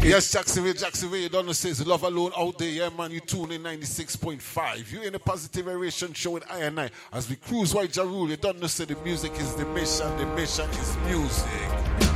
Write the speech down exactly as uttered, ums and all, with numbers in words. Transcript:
it. Yes, Jacksonville, Jacksonville, you don't know, says love alone out there, yeah, man. You tune in ninety-six point five. You in a positive aeration show with I and I. As we cruise White Jarul, you don't know, say the music is the mission, the mission is music.